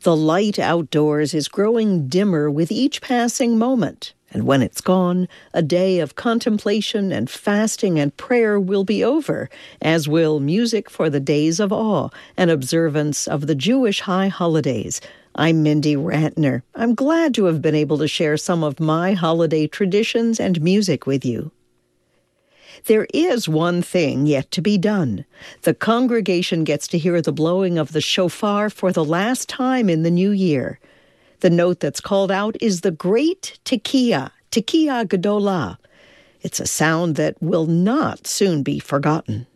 The light outdoors is growing dimmer with each passing moment, and when it's gone, a day of contemplation and fasting and prayer will be over, as will music for the days of awe and observance of the Jewish high holidays. I'm Mindy Rantner. I'm glad to have been able to share some of my holiday traditions and music with you. There is one thing yet to be done. The congregation gets to hear the blowing of the shofar for the last time in the new year. The note that's called out is the great Tekiah, Tekiah Gedolah. It's a sound that will not soon be forgotten.